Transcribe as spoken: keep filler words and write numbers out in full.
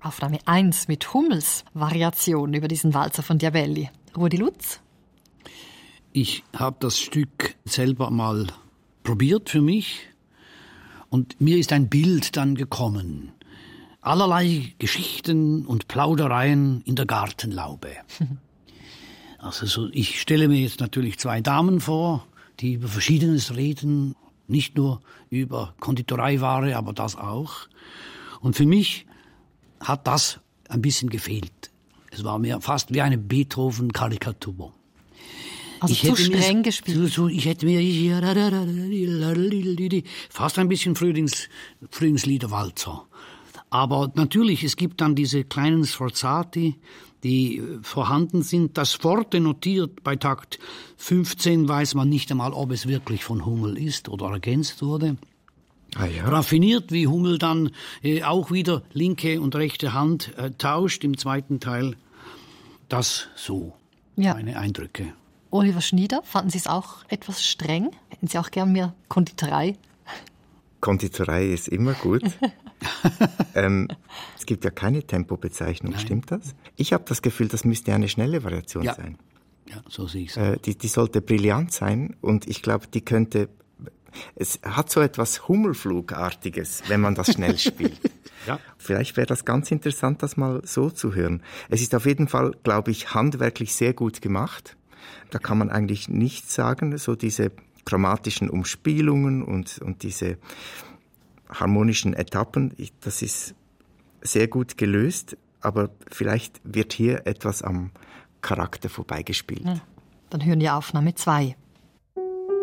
Aufnahme eins mit Hummels Variation über diesen Walzer von Diabelli. Rudi Lutz? Ich habe das Stück selber mal probiert für mich und mir ist ein Bild dann gekommen. Allerlei Geschichten und Plaudereien in der Gartenlaube. Also so, ich stelle mir jetzt natürlich zwei Damen vor, die über Verschiedenes reden, nicht nur über Konditoreiware, aber das auch. Und für mich hat das ein bisschen gefehlt. Es war mir fast wie eine Beethoven-Karikatur. Also ich zu streng mir, gespielt. So, so, ich hätte mir fast ein bisschen Frühlings, Frühlingsliederwalzer. Aber natürlich, es gibt dann diese kleinen Sforzati, die vorhanden sind. Das Forte notiert bei Takt fünfzehn weiß man nicht einmal, ob es wirklich von Hummel ist oder ergänzt wurde. Ah ja. Raffiniert, wie Hummel dann äh, auch wieder linke und rechte Hand äh, tauscht im zweiten Teil. Das so, ja. Meine Eindrücke. Oliver Schnieder, fanden Sie es auch etwas streng? Hätten Sie auch gern mehr Konditorei? Konditorei ist immer gut. ähm, es gibt ja keine Tempobezeichnung, Nein. Stimmt das? Ich habe das Gefühl, das müsste eine schnelle Variation ja. sein. Ja, so sehe ich es. Äh, die, die sollte brillant sein und ich glaube, die könnte... Es hat so etwas Hummelflugartiges, wenn man das schnell spielt. Ja. Vielleicht wäre das ganz interessant, das mal so zu hören. Es ist auf jeden Fall, glaube ich, handwerklich sehr gut gemacht. Da kann man eigentlich nichts sagen, so diese chromatischen Umspielungen und, und diese harmonischen Etappen, ich, das ist sehr gut gelöst, aber vielleicht wird hier etwas am Charakter vorbeigespielt. Ja, dann hören wir Aufnahme zwei.